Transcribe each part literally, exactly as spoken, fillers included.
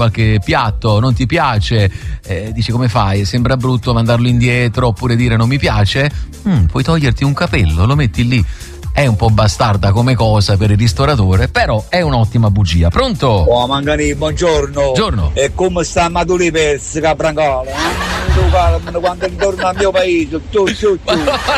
qualche piatto non ti piace, eh, dici come fai? Sembra brutto mandarlo indietro oppure dire non mi piace? Mm, puoi toglierti un capello, lo metti lì. È un po' bastarda come cosa per il ristoratore, però è un'ottima bugia. Pronto? Oh Mangani, buongiorno. Buongiorno. E come sta Maturi Pezzi, Cabrancale? Eh? Quando ritorno al mio paese, tu, tu, tu.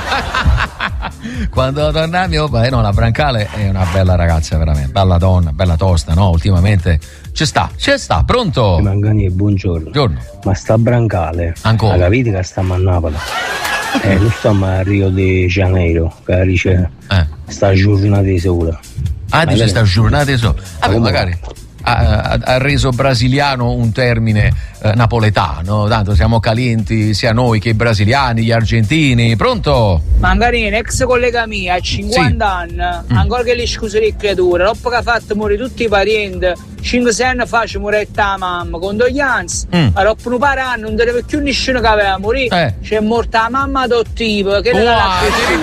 Quando torna al mio paese, no, la Brancale è una bella ragazza, veramente, bella donna, bella tosta, no? Ultimamente ci sta, ci sta. Pronto? Mangani, buongiorno. Buongiorno. Ma sta Brancale, ancora? La capite che stiamo a Napoli? Eh, non stiamo a Rio de Janeiro, che dice eh. sta giornata di sole. Ah, dice sta giornata di sole. Vabbè, magari ha, ha, ha reso brasiliano un termine eh, napoletano, tanto siamo calienti sia noi che i brasiliani, gli argentini. Pronto? Mangarino, ex collega mia, a cinquanta sì. anni, mm. ancora che le scuse di creatura, dopo che ha fatto morire tutti i parenti, cinque sei anni fa ci moretta la mamma, condoglianze, mm. ma dopo un par anni non deve più nessuno che aveva morito, eh. c'è morta la mamma adottiva, che wow, la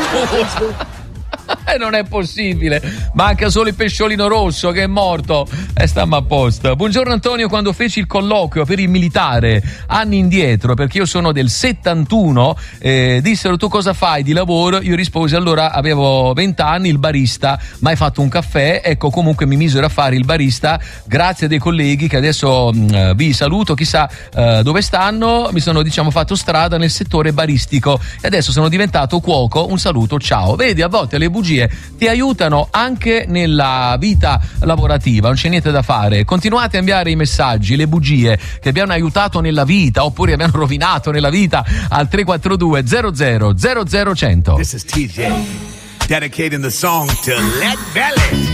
E non è possibile, manca solo il pesciolino rosso che è morto e stiamo a posto. Buongiorno Antonio, quando feci il colloquio per il militare anni indietro, perché io sono del settantuno, eh, dissero tu cosa fai di lavoro? Io risposi allora avevo venti anni, il barista, mai fatto un caffè, ecco comunque mi misero a fare il barista grazie a dei colleghi che adesso mh, vi saluto, chissà uh, dove stanno, mi sono diciamo fatto strada nel settore baristico e adesso sono diventato cuoco, un saluto, ciao. Vedi, a volte le bugie ti aiutano anche nella vita lavorativa, non c'è niente da fare. Continuate a inviare i messaggi, le bugie che vi hanno aiutato nella vita oppure vi hanno rovinato nella vita al tre quattro due zero zero zero zero cento. This is T J dedicating the song to Lead Belly.